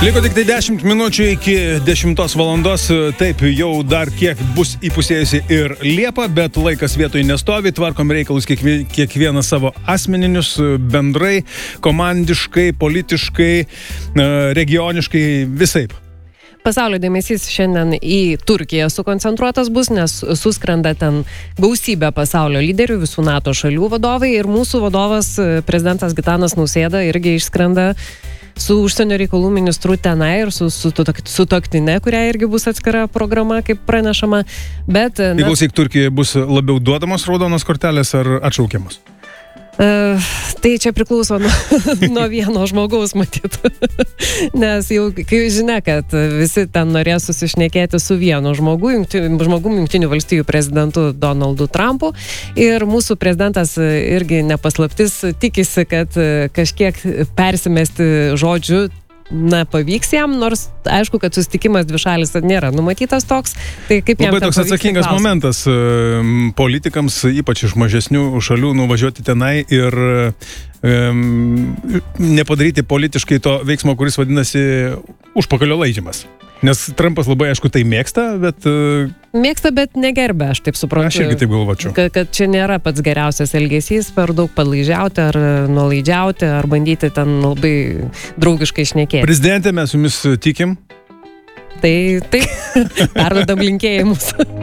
Liko tik tai 10 minučių iki 10 valandos, taip jau dar kiek bus įpusėjusi ir Liepa, bet laikas vietoj nestovi, tvarkom reikalus kiekvieną savo asmeninius, bendrai, komandiškai, politiškai, regioniškai, visaip. Pasaulio dėmesys šiandien į Turkiją sukoncentruotas bus, nes suskrenda ten gausybė pasaulio lyderių, visų NATO šalių vadovai ir mūsų vadovas, prezidentas Gitanas Nausėda, irgi išskrenda su užsienio reikalų ministru tenai ir su sutuoktine, kuria irgi bus atskira programa, kaip pranešama. Bet... Klausyk, Turkijoje bus labiau duodamos raudonos kortelės ar atšaukiamos? Tai čia priklauso nuo vieno žmogaus, matyt. Nes jau kai žinia, kad visi ten norės susišnekėti su vienu žmogum, Jungtinių valstijų prezidentu Donaldu Trumpu. Ir mūsų prezidentas irgi nepaslaptis tikisi, kad kažkiek persimesti žodžiu pavyks jam, nors aišku, kad susitikimas dvišalis nėra numatytas toks. Tai kaip jam labai toks atsakingas momentas politikams, ypač iš mažesnių šalių, nuvažiuoti tenai ir nepadaryti politiškai to veiksmo, kuris vadinasi užpakalio laižymas. Nes Trumpas labai, aišku, tai mėgsta, bet... Mėgsta, bet negerbė, aš taip suprantu. Aš irgi taip galvočiau. Kad čia nėra pats geriausias elgesys, per daug palaižiauti ar nuolaidžiauti, ar bandyti ten labai draugiškai šnekėti. Prezidentė, mes jumis tikim. Tai, perdodam linkėjimus.